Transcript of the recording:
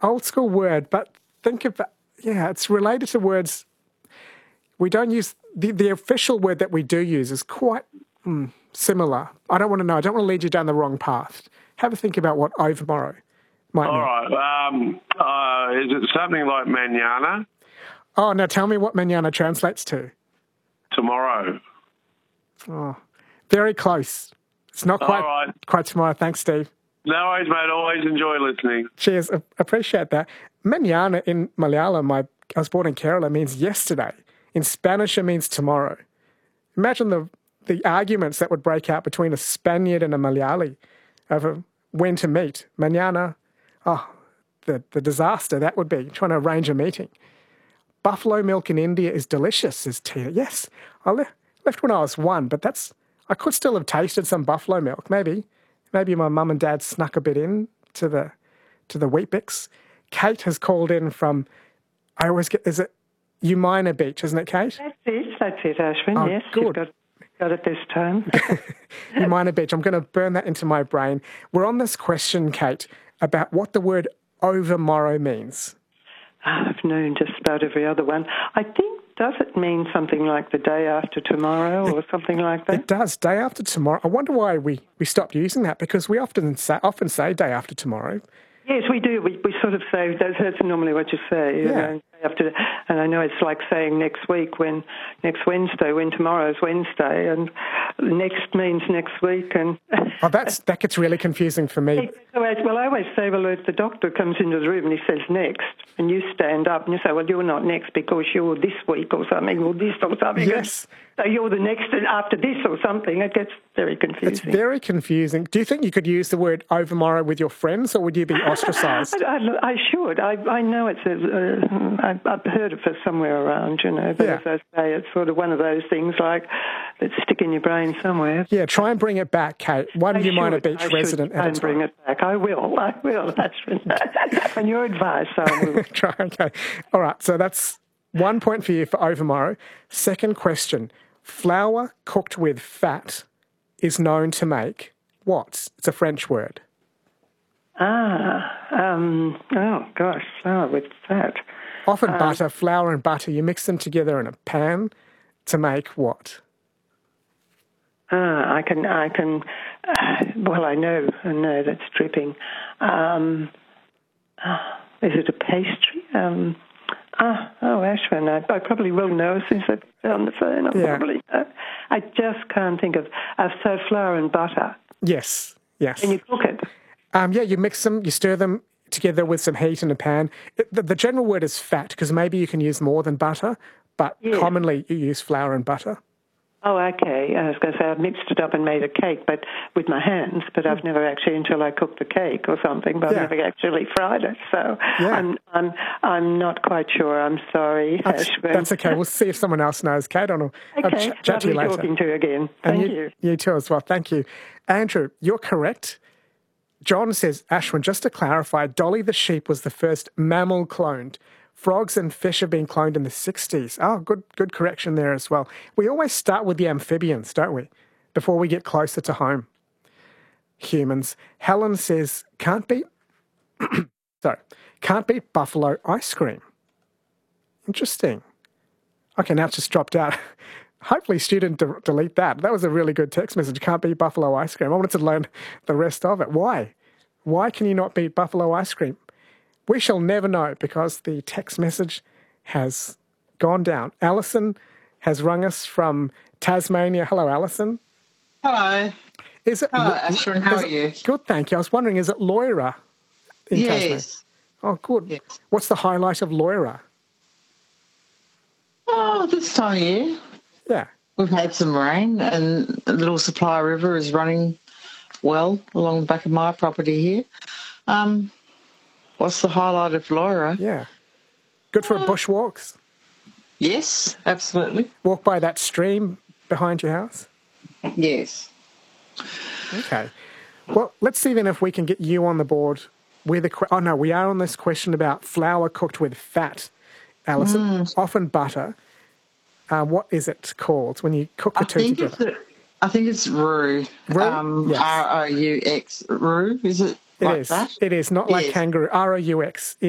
old school word, but think about, it's related to words. We don't use, the official word that we do use is quite similar. I don't want to know. I don't want to lead you down the wrong path. Have a think about what overmorrow might mean. All right. Is it something like mañana? Oh, now tell me what mañana translates to. Tomorrow. Oh, very close. It's not quite tomorrow. Thanks, Steve. No worries, mate. Always enjoy listening. Cheers. Appreciate that. Mañana in Malayalam, I was born in Kerala, means yesterday. In Spanish, it means tomorrow. Imagine the arguments that would break out between a Spaniard and a Malayali over when to meet. Mañana, the disaster that would be, trying to arrange a meeting. Buffalo milk in India is delicious, says Tina. Yes, I left when I was 1, but I could still have tasted some buffalo milk. Maybe my mum and dad snuck a bit in to the Weet-Bix. Kate has called in from, is it Umina Beach, isn't it, Kate? That's it, Ashwin, oh, yes. Good. You've got it this time. Umina Beach. I'm going to burn that into my brain. We're on this question, Kate, about what the word overmorrow means. I've known just about every other one. I think, does it mean something like the day after tomorrow or something like that? It does, day after tomorrow. I wonder why we stopped using that, because we often say day after tomorrow. Yes, we do. We sort of say, that's normally what you say. You know, and I know it's like saying next week when next Wednesday, when tomorrow's Wednesday, and next means next week. And that gets really confusing for me. Well, I always say, well, if the doctor comes into the room and he says next, and you stand up and you say, well, you're not next because you're this week or something, or this or something. Yes. So you're the next after this or something. It gets very confusing. It's very confusing. Do you think you could use the word overmorrow with your friends, or would you be ostracised? I should. I know it's I've heard of it somewhere around, but as I say, it's sort of one of those things like that stick in your brain somewhere. Yeah, try and bring it back, Kate. One Umina Beach resident at a time. Try and bring it back. I will. That's on your advice, I will. Try, okay. All right, so that's 1 point for you for overmorrow. Second question. Flour cooked with fat is known to make what? It's a French word. Flour with fat. Often butter, flour and butter, you mix them together in a pan to make what? I know that's dripping. Is it a pastry? Ashwin, I probably will know since I've been on the phone. Probably know. I just can't think of so flour and butter. Yes. And you cook it? You mix them, you stir them together with some heat in a pan. The general word is fat, because maybe you can use more than butter, but commonly you use flour and butter. Oh, okay. I was going to say I've mixed it up and made a cake, but with my hands. But I've never actually, until I cooked the cake or something, but I've never actually fried it. So I'm not quite sure. I'm sorry. That's okay. We'll see if someone else knows. Kate, I'll chat to you later. Talking to you again. Thank you. You too as well. Thank you. Andrew, you're correct. John says, Ashwin, just to clarify, Dolly the sheep was the first mammal cloned. Frogs and fish have been cloned in the 60s. Oh, good correction there as well. We always start with the amphibians, don't we, before we get closer to home. Humans. Helen says, can't beat buffalo ice cream. Interesting. Okay, now it's just dropped out. Hopefully student delete that. That was a really good text message. Can't beat buffalo ice cream. I wanted to learn the rest of it. Why? Why can you not beat buffalo ice cream? We shall never know, because the text message has gone down. Alison has rung us from Tasmania. Hello, Alison. Hello. Hello, Ashwin. How are you? Good, thank you. I was wondering, is it Loira in Tasmania? Oh, good. Yes. What's the highlight of Loira? Oh, this time of year. Yeah. We've had some rain, and the Little Supply River is running well along the back of my property here. What's the highlight of Loira? Yeah. Good for bushwalks? Yes, absolutely. Walk by that stream behind your house? Yes. Okay. Well, let's see then if we can get you on the board with we are on this question about flour cooked with fat, Alison. Often butter. What is it called when you cook the two together? I think it's roux. Roux? Yes. R-O-U-X. Roux, is it? It is. It is, not like kangaroo. R-O-U-X.